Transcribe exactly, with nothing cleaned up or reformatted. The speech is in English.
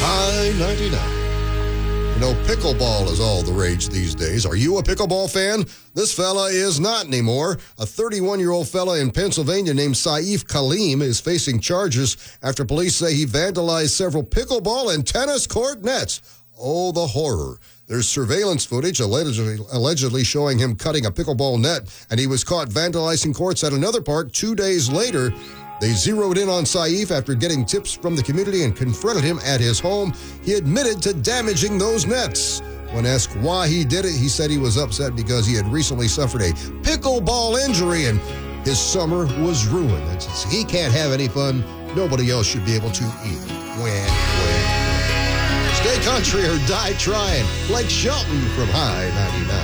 High ninety-nine. You know, pickleball is all the rage these days. Are you a pickleball fan? This fella is not anymore. A thirty-one-year-old fella in Pennsylvania named Saif Kaleem is facing charges after police say he vandalized several pickleball and tennis court nets. Oh, the horror. There's surveillance footage allegedly, allegedly showing him cutting a pickleball net, and he was caught vandalizing courts at another park two days later. They zeroed in on Saif after getting tips from the community and confronted him at his home. He admitted to damaging those nets. When asked why he did it, he said he was upset because he had recently suffered a pickleball injury and his summer was ruined. It's, it's, he can't have any fun. Nobody else should be able to either. Wham, wham. Stay country or die trying. Blake Shelton from High ninety-nine.